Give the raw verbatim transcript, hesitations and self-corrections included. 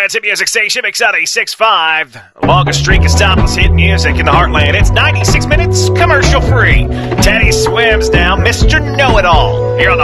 Heartland's hit music station, Mix eighty-six point five. Longest streak of topless hit music in the Heartland. It's ninety-six minutes commercial free. Teddy Swims now, Mister Know-It-All. Here on the